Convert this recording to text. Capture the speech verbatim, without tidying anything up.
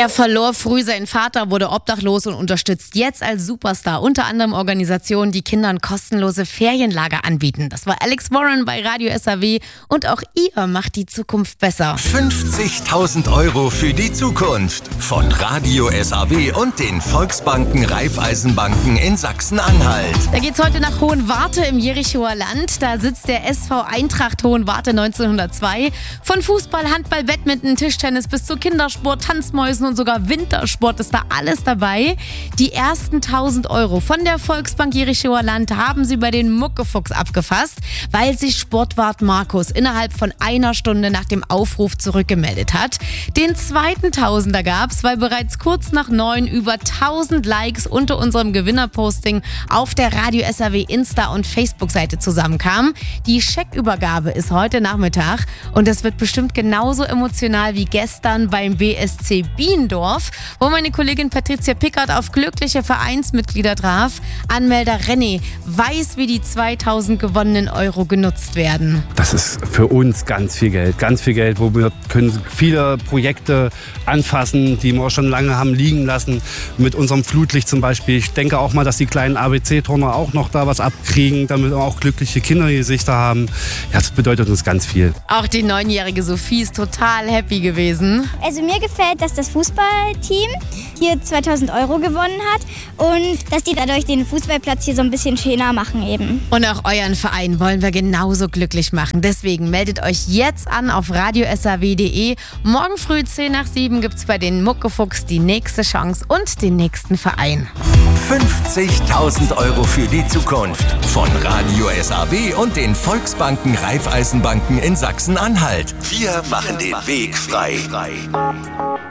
Er verlor früh seinen Vater, wurde obdachlos und unterstützt jetzt als Superstar unter anderem Organisationen, die Kindern kostenlose Ferienlager anbieten. Das war Alex Warren bei Radio S A W und auch ihr macht die Zukunft besser. fünfzigtausend Euro für die Zukunft von Radio S A W und den Volksbanken Raiffeisenbanken in Sachsen-Anhalt. Da geht's heute nach Hohenwarte im Jerichoer Land. Da sitzt der S V Eintracht Hohenwarte neunzehnhundertzwei. Von Fußball, Handball, Badminton, Tischtennis bis zu Kindersport, Tanzmäusen und sogar Wintersport ist da alles dabei. Die ersten tausend Euro von der Volksbank Jerichoer Land haben sie bei den Muckefuchs abgefasst, weil sich Sportwart Markus innerhalb von einer Stunde nach dem Aufruf zurückgemeldet hat. Den zweiten Tausender gab's, weil bereits kurz nach neun über tausend Likes unter unserem Gewinnerposting auf der Radio S A W Insta- und Facebook-Seite zusammenkamen. Die Scheckübergabe ist heute Nachmittag und es wird bestimmt genauso emotional wie gestern beim B S C Biendorf, wo meine Kollegin Patricia Pickert auf glückliche Vereinsmitglieder traf. Anmelder René weiß, wie die zweitausend gewonnenen Euro genutzt werden. Das ist für uns ganz viel Geld. Ganz viel Geld, wo wir können viele Projekte anfassen, die wir auch schon lange haben liegen lassen. Mit unserem Flutlicht zum Beispiel. Ich denke auch mal, dass die kleinen A B C-Turner auch noch da was abkriegen, damit wir auch glückliche Kindergesichter haben. Ja, das bedeutet uns ganz viel. Auch die neunjährige Sophie ist total happy gewesen. Also mir gefällt, dass das Fußballteam hier zweitausend Euro gewonnen hat und dass die dadurch den Fußballplatz hier so ein bisschen schöner machen eben. Und auch euren Verein wollen wir genauso glücklich machen. Deswegen meldet euch jetzt an auf radio s a w punkt d e. Morgen früh zehn nach sieben gibt's bei den Muckefuchs die nächste Chance und den nächsten Verein. fünfzigtausend Euro für die Zukunft von Radio S A W und den Volksbanken Raiffeisenbanken in Sachsen-Anhalt. Wir machen den Weg frei.